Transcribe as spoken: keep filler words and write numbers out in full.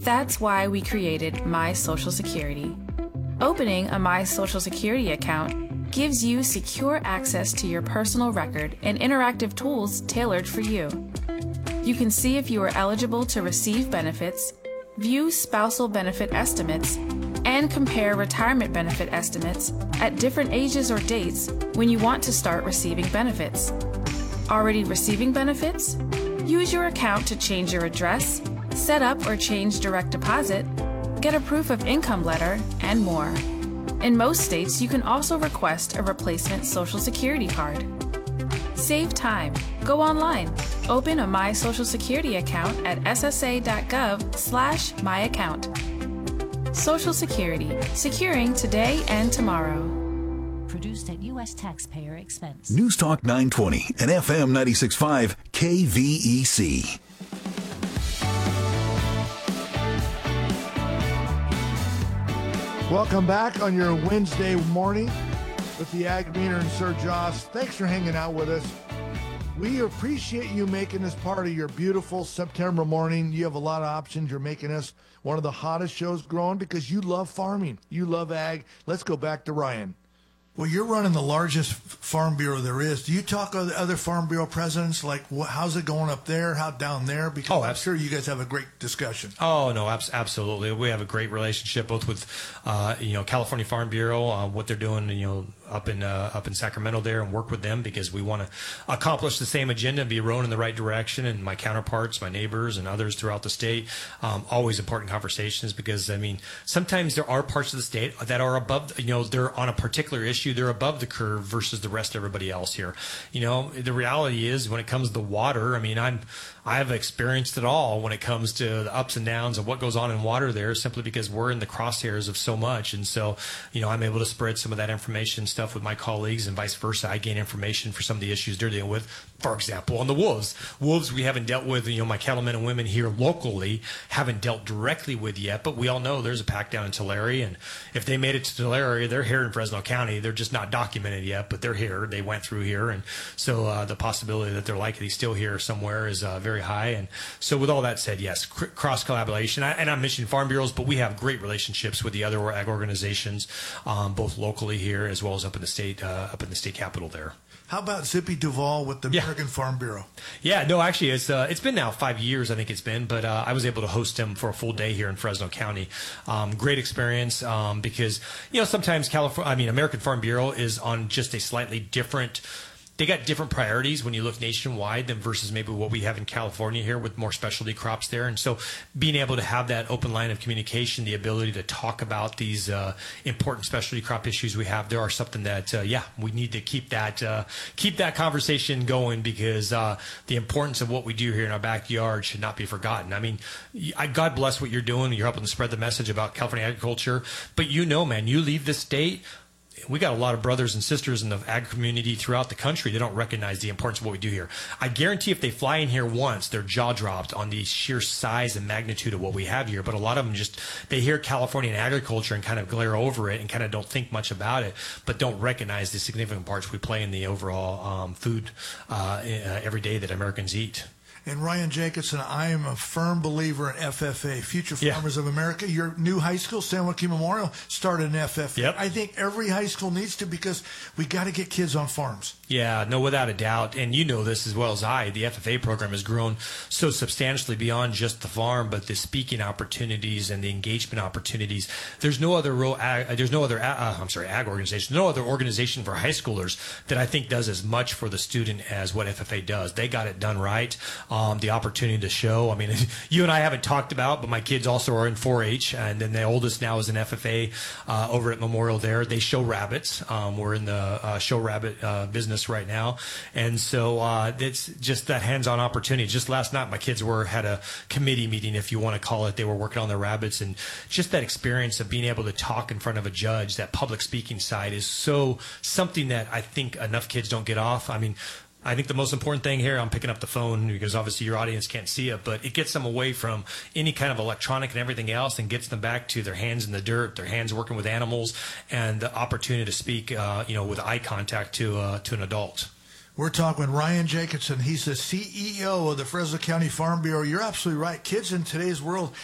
That's why we created My Social Security. Opening a My Social Security account gives you secure access to your personal record and interactive tools tailored for you. You can see if you are eligible to receive benefits, view spousal benefit estimates, and compare retirement benefit estimates at different ages or dates when you want to start receiving benefits. Already receiving benefits? Use your account to change your address, set up or change direct deposit, get a proof of income letter, and more. In most states, you can also request a replacement Social Security card. Save time. Go online. Open a My Social Security account at ssa.gov slash my account. Social Security. Securing today and tomorrow. Produced at U S taxpayer expense. News Talk nine twenty and F M ninety-six point five K V E C. Welcome back on your Wednesday morning with the Ag Meter and Sir Joss. Thanks for hanging out with us. We appreciate you making this part of your beautiful September morning. You have a lot of options. You're making us one of the hottest shows growing because you love farming. You love ag. Let's go back to Ryan. Well, you're running the largest farm bureau there is. Do you talk to the other farm bureau presidents? Like, what, how's it going up there? How down there? Because oh, I'm sure you guys have a great discussion. Oh no, abs- absolutely. We have a great relationship both with, uh, you know, California Farm Bureau, uh, what they're doing, you know, up in uh, up in Sacramento there, and work with them because we want to accomplish the same agenda and be rowing in the right direction. And my counterparts, my neighbors, and others throughout the state, um, always important conversations because I mean, sometimes there are parts of the state that are above, you know, they're on a particular issue. They're above the curve versus the rest of everybody else here. You know, the reality is when it comes to the water, I mean, I'm, I've experienced it all when it comes to the ups and downs of what goes on in water there simply because we're in the crosshairs of so much. And so, you know, I'm able to spread some of that information stuff with my colleagues and vice versa. I gain information for some of the issues they're dealing with. For example, on the wolves, wolves we haven't dealt with, you know, my cattlemen and women here locally haven't dealt directly with yet, but we all know there's a pack down in Tulare. And if they made it to Tulare, they're here in Fresno County. They're just not documented yet, but they're here. They went through here. And so uh, the possibility that they're likely still here somewhere is uh, very high. And so with all that said, yes, cr- cross collaboration. I, and I'm mentioning farm bureaus, but we have great relationships with the other ag organizations, um, both locally here as well as up in the state, uh, up in the state capitol there. How about Zippy Duvall with the Yeah. American Farm Bureau? Yeah, no, actually, it's uh, it's been now five years, I think it's been, but uh, I was able to host him for a full day here in Fresno County. Um, great experience um, because, you know, sometimes California, I mean, American Farm Bureau is on just a slightly different. They got different priorities when you look nationwide than versus maybe what we have in California here with more specialty crops there. And so being able to have that open line of communication, the ability to talk about these uh, important specialty crop issues we have, there are something that, uh, yeah, we need to keep that uh, keep that conversation going because uh, the importance of what we do here in our backyard should not be forgotten. I mean, I, God bless what you're doing. You're helping to spread the message about California agriculture. But you know, man, you leave this state, we got a lot of brothers and sisters in the ag community throughout the country that don't recognize the importance of what we do here. I guarantee if they fly in here once, their jaw dropped on the sheer size and magnitude of what we have here. But a lot of them just, they hear California and agriculture and kind of glare over it and kind of don't think much about it, but don't recognize the significant parts we play in the overall um, food uh, every day that Americans eat. And Ryan Jacobson, I am a firm believer in F F A, Future Yeah. Farmers of America. Your new high school, San Joaquin Memorial, started an F F A. Yep. I think every high school needs to because we got to get kids on farms. Yeah, no, without a doubt. And you know this as well as I. The F F A program has grown so substantially beyond just the farm, but the speaking opportunities and the engagement opportunities. There's no other real ag, there's no other uh, I'm sorry, ag organization, no other organization for high schoolers that I think does as much for the student as what F F A does. They got it done right. Um, the opportunity to show. I mean, you and I haven't talked about, but my kids also are in four H, and then the oldest now is in F F A uh, over at Memorial there. They show rabbits. Um, we're in the uh, show rabbit uh, business right now, and so uh, it's just that hands-on opportunity. Just last night, my kids were had a committee meeting, if you want to call it. They were working on their rabbits, and just that experience of being able to talk in front of a judge, that public speaking side is so something that I think enough kids don't get off. I mean, I think the most important thing here, I'm picking up the phone because obviously your audience can't see it, but it gets them away from any kind of electronic and everything else and gets them back to their hands in the dirt, their hands working with animals, and the opportunity to speak, uh, you know, with eye contact to uh, to an adult. We're talking with Ryan Jacobson. He's the C E O of the Fresno County Farm Bureau. You're absolutely right. Kids in today's world,